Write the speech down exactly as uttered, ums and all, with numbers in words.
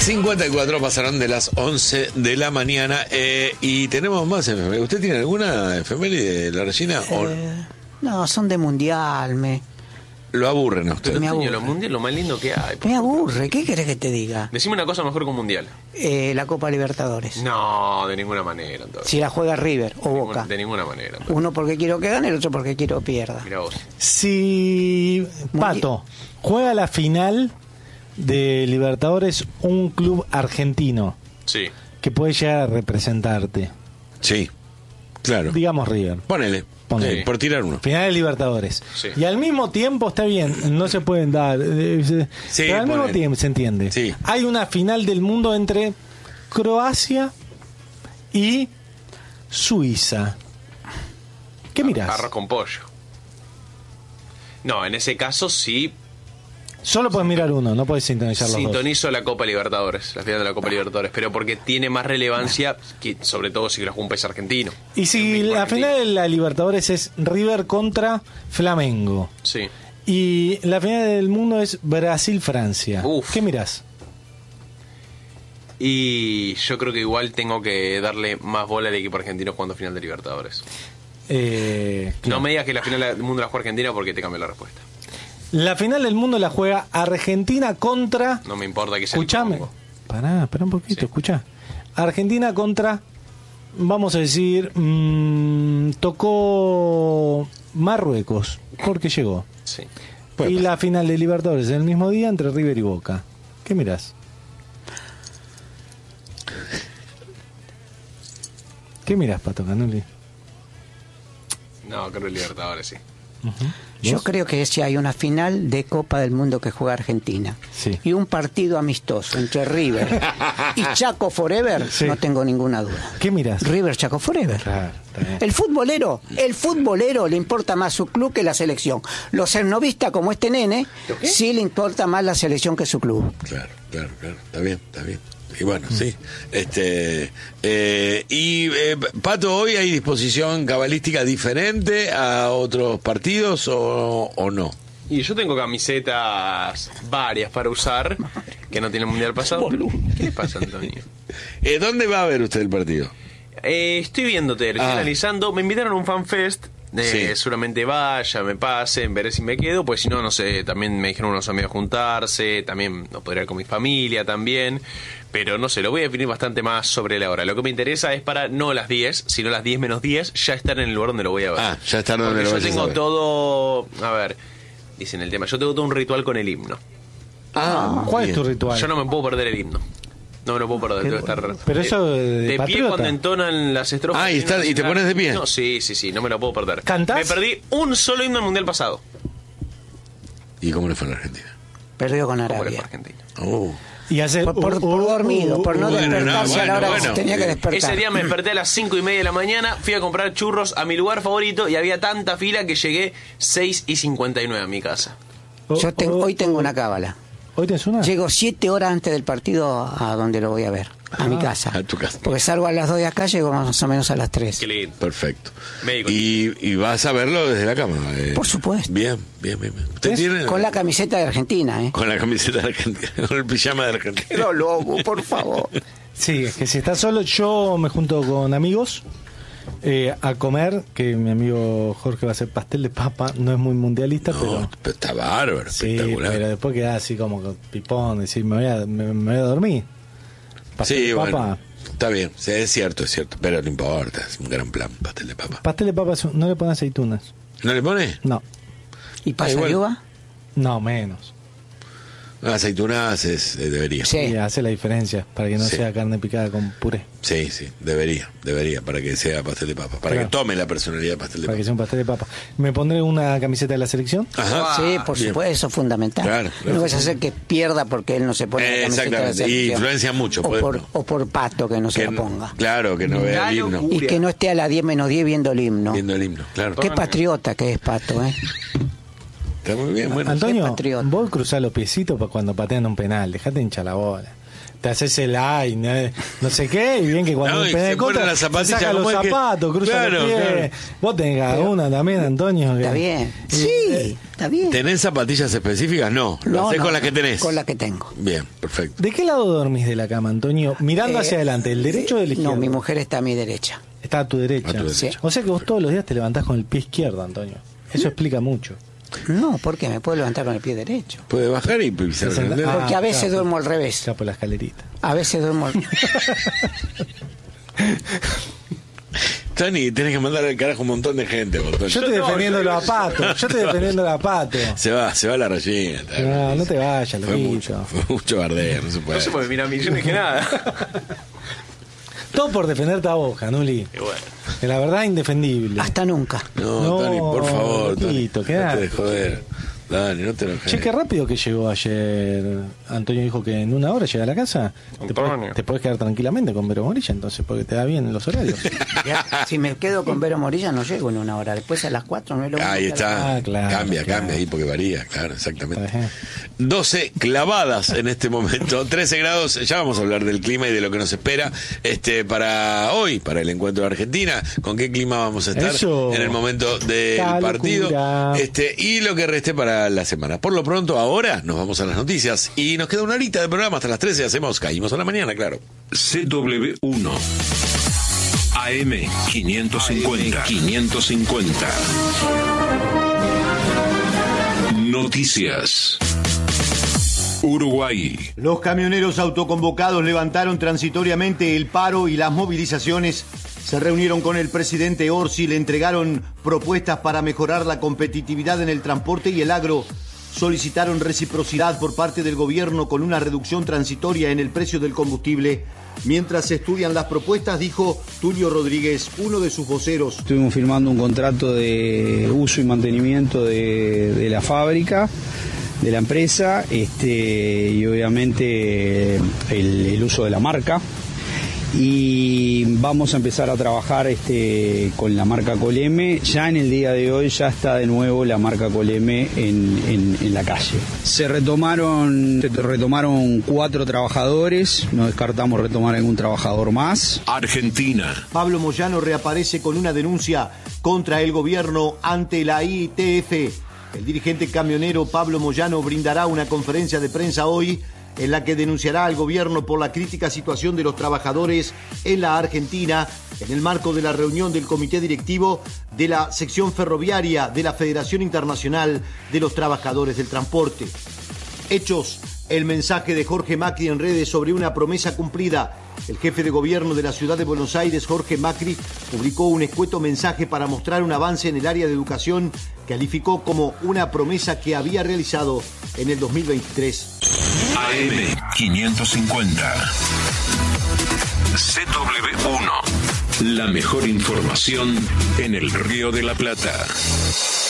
cincuenta y cuatro pasaron de las once de la mañana eh, y tenemos más efemérides. ¿Usted tiene alguna efeméride, la Regina? O Eh, no, son de mundial, me, lo aburren a usted? Me aburre. Lo mundial, lo más lindo que hay. me aburre. ¿Qué querés que te diga? Decime una cosa mejor que un mundial. Eh, la Copa Libertadores. No, de ninguna manera. Entonces. Si la juega River o de Boca. ninguna, de ninguna manera. Entonces. Uno porque quiero que gane, el otro porque quiero pierda. Mirá vos. Si Pato juega la final de Libertadores un club argentino Sí. que puede llegar a representarte, Sí, claro. digamos River, Ponele. Ponele. Sí, por tirar uno. final de Libertadores, Sí. y al mismo tiempo está bien, no se pueden dar, eh, se- Sí, pero al mismo ponele. tiempo se entiende. Sí. Hay una final del mundo entre Croacia y Suiza. ¿Qué mirás? Arroz con pollo. No, en ese caso sí Solo puedes mirar uno, no puedes sintonizar los dos. sintonizo la Copa Libertadores, la final de la Copa Libertadores, pero porque tiene más relevancia, que, sobre todo si lo juega un país argentino. Y si El mismo la argentino. final de la Libertadores es River contra Flamengo Sí. y la final del mundo es Brasil-Francia, Uf. ¿qué mirás? Y yo creo que igual tengo que darle más bola al equipo argentino jugando final de Libertadores. Eh, No me digas que la final del mundo la juega Argentina porque te cambio la respuesta. La final del mundo la juega Argentina contra... No me importa que sea el Escuchame. Congo. Pará, espera un poquito, Sí. escuchá. Argentina contra, vamos a decir, mmm, tocó Marruecos, porque llegó. Sí. Puede y pasar. la final de Libertadores el mismo día entre River y Boca. ¿Qué mirás? ¿Qué mirás, Pato Canuli? No, creo que Libertadores sí. Yo creo que si hay una final de Copa del Mundo que juega Argentina Sí. y un partido amistoso entre River y Chaco Forever, Sí. no tengo ninguna duda. ¿Qué mirás? River Chaco Forever. Claro, está bien. El futbolero, el futbolero le importa más su club que la selección. Los cernovistas como este nene, sí le importa más la selección que su club. Claro, claro, claro. Está bien, está bien. Y bueno, sí. Este eh, y eh, Pato, hoy hay disposición cabalística diferente a otros partidos o, o no. Y yo tengo camisetas varias para usar que no tienen mundial pasado. ¿Qué le pasa, Antonio? Eh, ¿Dónde va a ver usted el partido? Eh, estoy viéndote, lo estoy Ah. analizando. Me invitaron a un fanfest. Eh, Sí. Seguramente vaya, me pasen, veré si me quedo. Pues si no, no sé. También me dijeron unos amigos juntarse. También no podría ir con mi familia también. Pero no sé, lo voy a definir bastante más sobre la hora. Lo que me interesa es para no las diez, sino las diez menos diez, ya estar en el lugar donde lo voy a ver. Ah, ya estar donde Porque lo yo vayas a tengo ver. todo. A ver, dicen el tema. Yo tengo todo un ritual con el himno. Ah, ¿Cuál bien. es tu ritual? Yo no me puedo perder el himno. No me lo puedo perder, tengo que estar. Pero eso de- de de pie patriota. cuando entonan las estrofas. Ah, y está- y te nacional. pones de pie. No, sí, sí, sí, no me lo puedo perder. ¿Cantás? Me perdí un solo himno al mundial pasado. ¿Y cómo le fue a la Argentina? Perdió con ¿Cómo le fue a Arabia. Argentina? Oh. Y hace, Por, por- uh, por uh, dormido, uh, por no uh, bueno, despertarse no, a la hora bueno, que se tenía que bueno. despertar. Ese día me desperté a las cinco y media de la mañana, fui a comprar churros a mi lugar favorito y había tanta fila que llegué seis y cincuenta y nueve a mi casa. uh, Yo tengo- uh, hoy tengo una cábala. ¿Hoy tenés una? Llego siete horas antes del partido a donde lo voy a ver, a mi casa. a tu casa. Porque salgo a las dos de acá, llego más o menos a las tres. Qué lindo. Perfecto. Médico. Y, y vas a verlo desde la cama. eh. Por supuesto. Bien, bien, bien. bien. ¿Usted ¿Ves? tiene? Con la camiseta de Argentina, ¿eh? Con la camiseta de Argentina, con el pijama de Argentina. Pero lobo, por favor. Sí, es que si estás solo, yo me junto con amigos eh, a comer, que mi amigo Jorge va a hacer pastel de papa, no es muy mundialista, No, pero... pero está bárbaro, Sí, espectacular. pero después queda así como con pipón, decir, me voy a, me, me voy a dormir. Pastel Sí, de papa, bueno, está bien, sí, es cierto, es cierto, pero no importa, es un gran plan, pastel de papa. pastel de papa es un- no le ponen aceitunas. ¿No le pone? No, ¿Y pasa igual. de uva? no, menos. Aceitunas es, eh, debería. Sí. Y hace la diferencia para que no Sí. sea carne picada con puré. Sí, sí, debería, debería, para que sea pastel de papa, para Claro. que tome la personalidad de pastel de Para papa. que sea un pastel de papa. Me pondré una camiseta de la selección. Ajá. Sí, por Bien. supuesto, eso es fundamental. Claro, claro. No vas a hacer que pierda porque él no se pone Eh, la camiseta de la exactamente, y selección. influencia mucho, O puede- por, o por Pato que no se Que la no- ponga. Claro, que no vea el himno, Y que no esté a las diez menos diez viendo el himno. viendo el himno, claro. Qué patriota que es Pato, ¿eh? está muy bien. Bueno, Antonio, patriota. vos cruzás los piecitos para cuando patean un penal, dejate hinchar la bola. Te haces el ay, no, no sé qué, y bien que cuando No, un y penal se de contra, ponen las zapatillas, saca los como es que- zapatos, cruza Claro, los pies. claro. Vos tenés cada una también, Antonio. que- Está bien. y- Sí, está bien. ¿tenés zapatillas específicas? No, lo No, hacés no, con las que tenés. Con las que tengo. Bien, perfecto. ¿De qué lado dormís de la cama, Antonio? Mirando Eh, hacia adelante, ¿el derecho o el izquierdo? No, mi mujer está a mi derecha. Está a tu derecha. A tu derecha. Sí. O sea que vos todos los días te levantás con el pie izquierdo, Antonio. Eso explica mucho. No, porque me puedo levantar con el pie derecho. Puede bajar y pisar Se con el senta- dedo. Ah, Porque a veces claro. duermo al revés. Ya por la escalerita. A veces duermo al... Tony, tenés que mandar al carajo un montón de gente. vos, Tony. Yo estoy defendiendo los zapatos. Yo estoy defendiendo los zapatos. Se va, se va la rellena. No, no te vayas, Fue loquito. mucho, fue mucho bardeo, no se puede. No se puede mirar millones que nada. Todo por defenderte a vos, Januli. Y bueno. Que la verdad indefendible. Hasta nunca. No, No, Tony, por favor, Tony. loquito, No quedate. te de joder. Dani, no te enojes. Che, qué rápido que llegó ayer. Antonio dijo que en una hora llega a la casa. Te Antonio. podés, te podés quedar tranquilamente con Vero Morilla, entonces, porque te da bien los horarios. Si me quedo con Vero Morilla no llego en una hora. Después a las cuatro no es lo mismo Ahí que a las- está. Ah, claro, cambia, claro. cambia ahí porque varía, claro, exactamente. Ajá. doce clavadas en este momento, trece grados. Ya vamos a hablar del clima y de lo que nos espera este para hoy, para el encuentro de Argentina. ¿Con qué clima vamos a estar Eso. en el momento del Está partido? locura. Este y lo que reste para la semana. Por lo pronto, ahora nos vamos a las noticias y nos queda una horita de programa hasta las trece. Hacemos Caímos a la mañana, claro. C W uno A M quinientos cincuenta quinientos cincuenta Noticias. Uruguay. Los camioneros autoconvocados levantaron transitoriamente el paro y las movilizaciones. Se reunieron con el presidente Orsi, le entregaron propuestas para mejorar la competitividad en el transporte y el agro. Solicitaron reciprocidad por parte del gobierno con una reducción transitoria en el precio del combustible. Mientras se estudian las propuestas, dijo Tulio Rodríguez, uno de sus voceros. Estuvimos firmando un contrato de uso y mantenimiento de, de la fábrica, de la empresa, este, y obviamente el, el uso de la marca. Y vamos a empezar a trabajar este, con la marca Coleme. Ya en el día de hoy ya está de nuevo la marca Coleme en, en, en la calle. Se retomaron, se retomaron cuatro trabajadores, no descartamos retomar algún trabajador más. Argentina. Pablo Moyano reaparece con una denuncia contra el gobierno ante la I T F. El dirigente camionero Pablo Moyano brindará una conferencia de prensa hoy en la que denunciará al gobierno por la crítica situación de los trabajadores en la Argentina en el marco de la reunión del comité directivo de la sección ferroviaria de la Federación Internacional de los Trabajadores del Transporte. Hechos, el mensaje de Jorge Macri en redes sobre una promesa cumplida. El jefe de gobierno de la ciudad de Buenos Aires, Jorge Macri, publicó un escueto mensaje para mostrar un avance en el área de educación que calificó como una promesa que había realizado en el dos mil veintitrés. A M quinientos cincuenta C W uno La mejor información en el Río de la Plata.